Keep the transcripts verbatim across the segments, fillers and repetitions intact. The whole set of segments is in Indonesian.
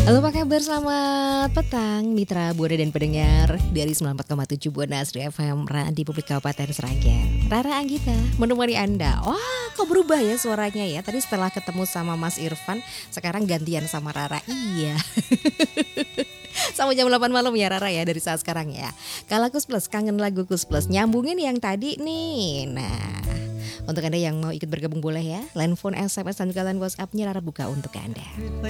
Halo, apa kabar? Selamat petang mitra Buana dan pendengar dari sembilan puluh empat koma tujuh Buana Asri F M di Publik Kabupaten Sragen. Rara Anggita menemani Anda. Wah, kok berubah ya suaranya ya? Tadi setelah ketemu sama Mas Irfan, sekarang gantian sama Rara. Iya. Sama jam delapan malam ya Rara ya, dari saat sekarang ya. Kalau Kus Plus, kangen lagu Kus Plus, nyambungin yang tadi nih. Nah, untuk Anda yang mau ikut bergabung boleh ya. Line phone, S M S dan juga line WhatsApp-nya Rara buka untuk Anda.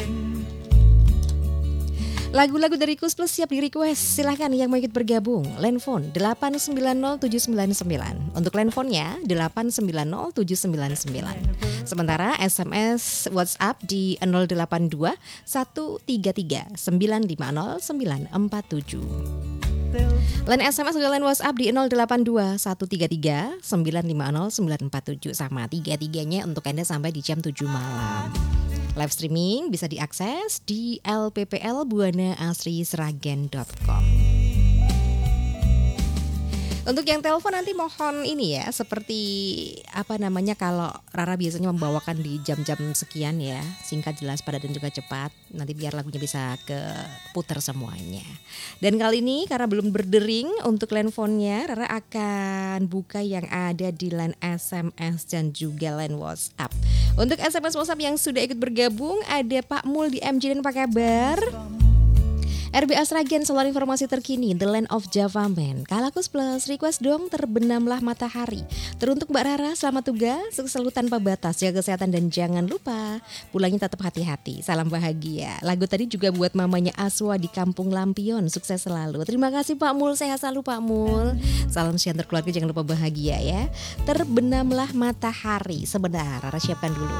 Lagu-lagu dari Kus Plus siap di request. Silahkan yang mau ikut bergabung. Line phone delapan sembilan nol tujuh sembilan sembilan. Untuk line phone-nya delapan sembilan nol tujuh sembilan sembilan. Sementara S M S WhatsApp di nol delapan dua satu tiga tiga sembilan lima nol sembilan empat tujuh. Line S M S dan line WhatsApp di nol delapan dua satu tiga tiga sembilan lima nol sembilan empat tujuh. Sama tiga-tiganya untuk Anda sampai di jam tujuh malam. Live streaming bisa diakses di l p p l buana asri sragen dot com. Untuk yang telepon nanti mohon ini ya, seperti apa namanya, kalau Rara biasanya membawakan di jam-jam sekian ya, singkat, jelas, padat dan juga cepat. Nanti biar lagunya bisa keputar semuanya. Dan kali ini karena belum berdering untuk line phone-nya, Rara akan buka yang ada di line S M S dan juga line WhatsApp. Untuk S M S WhatsApp yang sudah ikut bergabung ada Pak Mul di M J dan apa kabar? R B A Sragen, selalu informasi terkini, The Land of Java Man. Kalakus Plus, request dong Terbenamlah Matahari. Teruntuk Mbak Rara, selamat tugas, sukses selalu tanpa batas, jaga kesehatan dan jangan lupa pulangnya tetap hati-hati, salam bahagia. Lagu tadi juga buat mamanya Aswa di Kampung Lampion, sukses selalu. Terima kasih Pak Mul, sehat selalu Pak Mul. Salam sejahtera keluarga, jangan lupa bahagia ya. Terbenamlah Matahari. Sebentar, Rara siapkan dulu.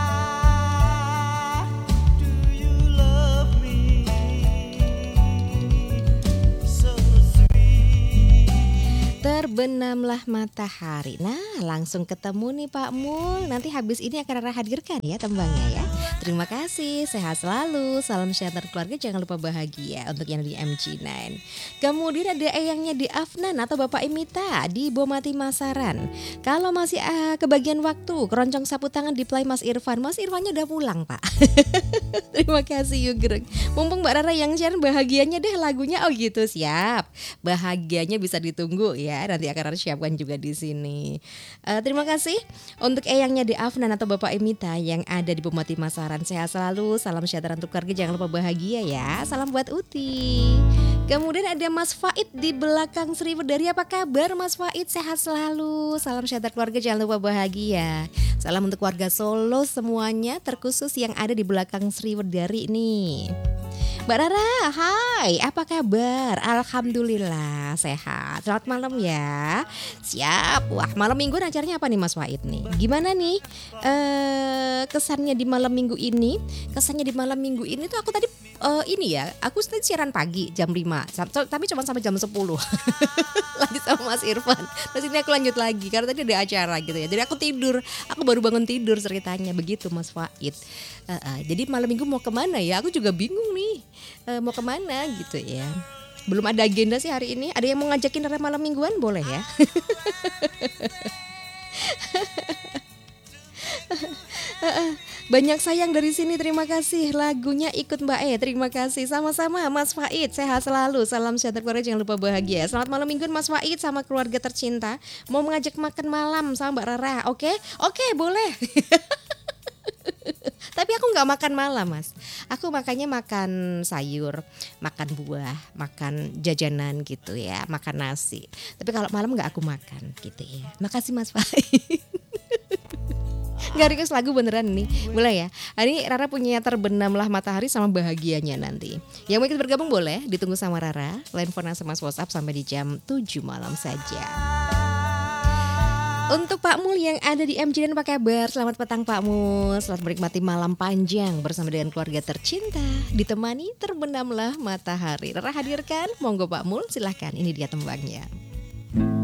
Terbenamlah matahari. Nah, langsung ketemu nih Pak Mul. Nanti habis ini akan Rara hadirkan ya tembangnya ya. Terima kasih, sehat selalu. Salam sejahtera keluarga, jangan lupa bahagia. Untuk yang di M G sembilan. Kemudian ada eyangnya di Afnan atau Bapak Imita di Bomati Masaran. Kalau masih uh, kebagian waktu, keroncong sapu tangan di play Mas Irfan. Mas Irfannya udah pulang Pak. Terima kasih Yugreg. Mumpung Mbak Rara yang share, bahagianya deh lagunya. Oh gitu, siap. Bahagianya bisa ditunggu ya. Nanti akan harus siapkan juga di sini. Uh, terima kasih untuk eyangnya di Afnan atau Bapak Imita yang ada di Bumati Masaran. Sehat selalu, salam sejahtera untuk keluarga, jangan lupa bahagia ya. Salam buat Uti. Kemudian ada Mas Faid di belakang Sriwedari. Apa kabar Mas Faid? Sehat selalu, salam sejahtera keluarga, jangan lupa bahagia. Salam untuk warga Solo semuanya, terkhusus yang ada di belakang Sriwedari nih. Mbak Rara, hai, apa kabar? Alhamdulillah sehat. Selamat malam ya. Siap. Wah, malam minggu acaranya apa nih Mas Wahid nih? Gimana nih eh, kesannya di malam minggu ini? Kesannya di malam minggu ini tuh aku tadi eh, ini ya, aku tadi siaran pagi jam lima, tapi cuma sampai jam sepuluh. Lanjut sama Mas Irfan. Terus ini aku lanjut lagi karena tadi ada acara gitu ya. Jadi aku tidur, aku baru bangun tidur ceritanya begitu Mas Wahid. Uh, uh, jadi malam minggu mau kemana ya? Aku juga bingung nih, uh, mau kemana gitu ya. Belum ada agenda sih hari ini. Ada yang mau ngajakin Rara malam mingguan boleh ya? Banyak sayang dari sini, terima kasih. Lagunya ikut Mbak E, terima kasih. Sama-sama Mas Faid, sehat selalu. Salam sejahtera keluarga, jangan lupa bahagia. Selamat malam mingguan Mas Faid sama keluarga tercinta. Mau mengajak makan malam sama Mbak Rara, oke? Oke, boleh. Tapi aku gak makan malam Mas. Aku makannya makan sayur, makan buah, makan jajanan gitu ya, makan nasi. Tapi kalau malam gak aku makan gitu ya. Makasih Mas Fahid. Gak request lagu beneran nih. Boleh ya. Ini Rara punya Terbenamlah Matahari sama bahagianya nanti. Yang mau ikut bergabung boleh, ditunggu sama Rara. Line phone sama WhatsApp sampai di jam tujuh malam saja. Untuk Pak Mul yang ada di M J dan apa kabar? Selamat petang Pak Mul. Selamat menikmati malam panjang bersama dengan keluarga tercinta. Ditemani Terbenamlah Matahari. Rara hadirkan, monggo Pak Mul, silahkan. Ini dia tembangnya.